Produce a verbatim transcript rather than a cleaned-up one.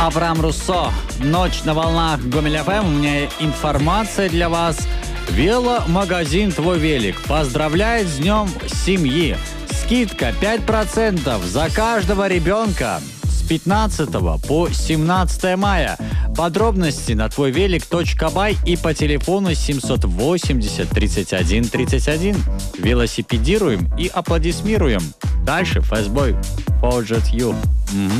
Авраам Руссо. Ночь на волнах Гомель эф эм. У меня информация для вас. Веломагазин «Твой велик» поздравляет с Днем семьи. Скидка пять процентов за каждого ребенка с пятнадцатого по семнадцатое мая. Подробности на твой велик точка бай и по телефону семьсот восемьдесят тридцать один тридцать один. Велосипедируем и аплодисмируем. Дальше фэстбой. Forget You. Угу.